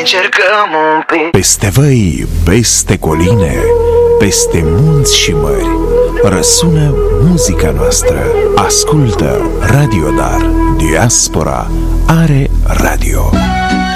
încercăm un pic. Peste văi, peste coline, peste munți și mări, răsună muzica noastră. Ascultă Radio Dar. Diaspora are radio.